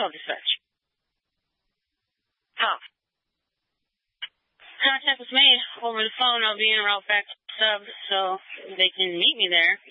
call dispatch. How? Contact was made over the phone. I'll be en route back to sub, so they can meet me there.